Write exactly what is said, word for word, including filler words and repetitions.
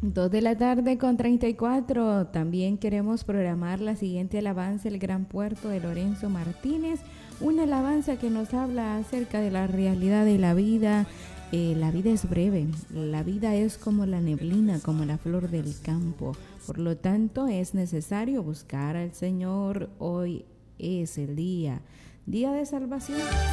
Dos de la tarde con treinta y cuatro. También queremos programar la siguiente alabanza, el Gran Puerto de Lorenzo Martínez. Una alabanza que nos habla acerca de la realidad de la vida. Eh, la vida es breve, la vida es como la neblina, como la flor del campo. Por lo tanto, es necesario buscar al Señor. Hoy es el día, día de salvación.